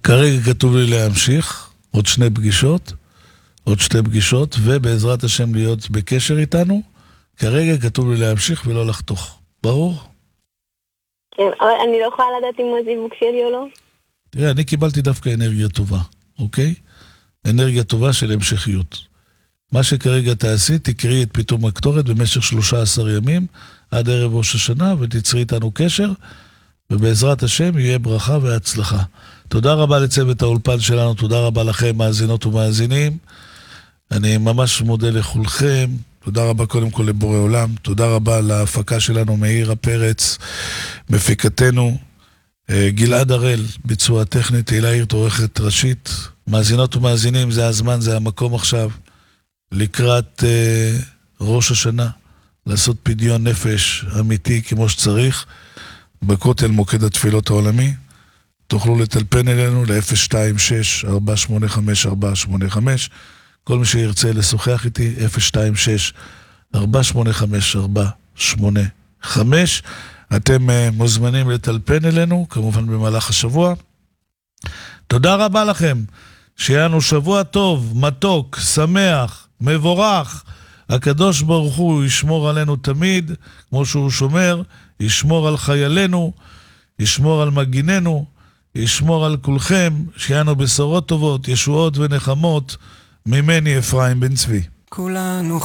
כרגע כתוב לי להמשיך, עוד שתי פגישות, ובעזרת השם להיות בקשר איתנו. כרגע כתוב לי להמשיך ולא לחתוך. ברור? כן, אבל אני לא יכולה לדעת אם זה זיווג שלי או לא. תראה, אני קיבלתי דווקא אנרגיה טובה, אוקיי? אנרגיה טובה של המשכיות. מה שכרגע תעשי, תקראי את פתאום הקטורת במשך 13 ימים, עד ערב ראש השנה, ותצרי איתנו קשר, ובעזרת השם יהיה ברכה והצלחה. תודה רבה לצוות האולפן שלנו, תודה רבה לכם, מאזינות ומאזינים. אני ממש מודה לכולכם. תודה רבה קודם כל לבורא עולם, תודה רבה להפקה שלנו מאירה פרץ, מפיקתנו, גלעד הראל, ביצוע טכנית, תהילה עיר עורכת ראשית. מאזינות ומאזינים, זה הזמן, זה המקום עכשיו, לקראת ראש השנה, לעשות פדיון נפש אמיתי כמו שצריך, בכותל מוקד התפילות העולמי. תוכלו לטלפן אלינו ל-026-485-485, כל מי שירצה לשוחח איתי, 026-485-485. אתם מוזמנים לטלפן אלינו, כמובן במהלך השבוע. תודה רבה לכם, שיהיה לנו שבוע טוב, מתוק, שמח, מבורך. הקדוש ברוך הוא ישמור עלינו תמיד, כמו שהוא שומר, ישמור על חיילינו, ישמור על מגיננו, ישמור על כולכם, שיהיה לנו בשורות טובות, ישועות ונחמות, ממני אפרים בן צבי. כולנו